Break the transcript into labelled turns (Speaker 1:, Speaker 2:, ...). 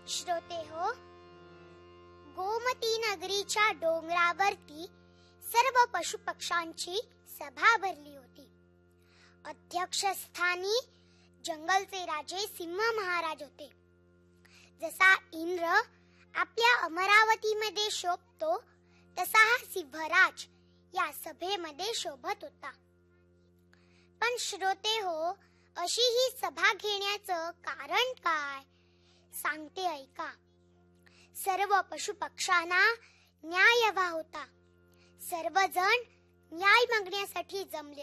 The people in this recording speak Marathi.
Speaker 1: श्रोते हो, गोमती नगरीच्या डोंगरावरती सर्व पशुपक्ष्यांची सभा भरली होती. अध्यक्षस्थानी जंगलचे राजे सिंह महाराज होते. जसा इंद्र आपल्या अमरावतीमध्ये शोभतो तसा हा सिंहराज या सभेमध्ये शोभत होता. पण श्रोते हो, अशी ही सभा घेण्याचं कारण काय सांगते ऐका. सर्व पशुपक्ष्यांना न्याय हवा होता. सर्वजण न्याय मागण्यासाठी जमले